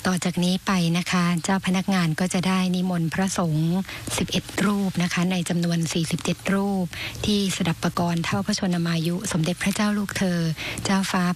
ต่อจากนี้ไปนะคะเจ้าพนักงานก็จะได้นิมนต์พระสงฆ์11รูปนะคะในจำนวน47รูปที่สดับปกรณ์เท่าพระชนมายุสมเด็จพระเจ้าลูกเธอเจ้าฟ้า